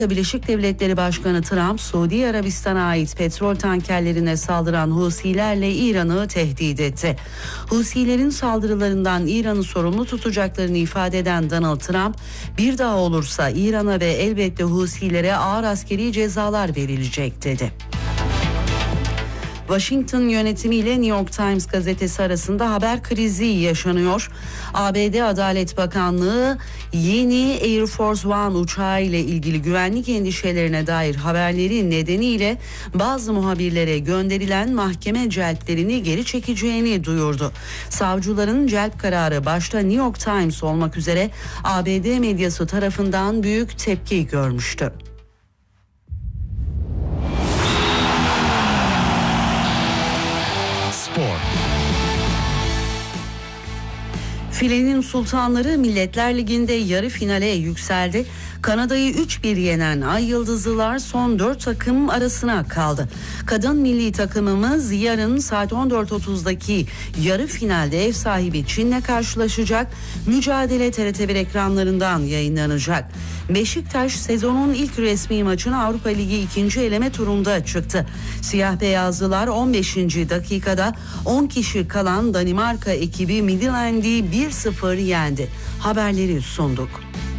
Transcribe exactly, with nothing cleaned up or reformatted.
Birleşik Devletleri Başkanı Trump, Suudi Arabistan'a ait petrol tankerlerine saldıran Husilerle İran'ı tehdit etti. Husilerin saldırılarından İran'ı sorumlu tutacaklarını ifade eden Donald Trump, bir daha olursa İran'a ve elbette Husilere ağır askeri cezalar verilecek dedi. Washington yönetimiyle New York Times gazetesi arasında haber krizi yaşanıyor. A B D Adalet Bakanlığı yeni Air Force One uçağı ile ilgili güvenlik endişelerine dair haberleri nedeniyle bazı muhabirlere gönderilen mahkeme celplerini geri çekeceğini duyurdu. Savcıların celp kararı başta New York Times olmak üzere A B D medyası tarafından büyük tepki görmüştü. Filenin sultanları Milletler Ligi'nde yarı finale yükseldi. Kanada'yı üç bir yenen Ay Yıldızlılar son dört takım arasına kaldı. Kadın milli takımımız yarın saat on dört otuzdaki yarı finalde ev sahibi Çin'le karşılaşacak. Mücadele T R T bir ekranlarından yayınlanacak. Beşiktaş sezonun ilk resmi maçına Avrupa Ligi ikinci eleme turunda çıktı. Siyah beyazlılar on beşinci dakikada on kişi kalan Danimarka ekibi Midtjylland'i bir sıfır yendi. Haberleri sunduk.